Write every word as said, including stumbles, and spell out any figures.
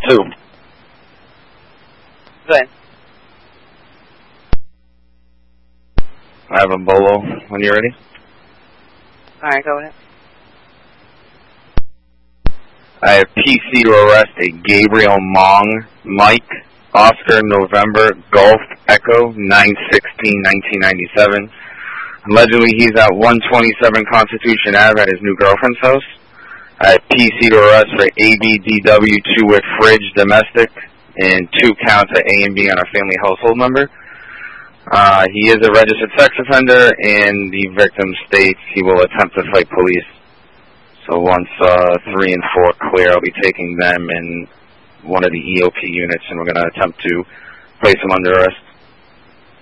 two. Good. I have a bolo when you're ready. All right, go ahead. I have P C to arrest a Gabriel Mong, Mike, Oscar, November, Golf, Echo, nine sixteen nineteen ninety-seven. Allegedly, he's at one twenty-seven Constitution Avenue at his new girlfriend's house. I have P C to arrest for A B D W two with fridge domestic and two counts of A and B on a family household member. Uh, he is a registered sex offender, and the victim states he will attempt to fight police. So once uh, three and four clear, I'll be taking them in one of the E O P units, and we're going to attempt to place him under arrest.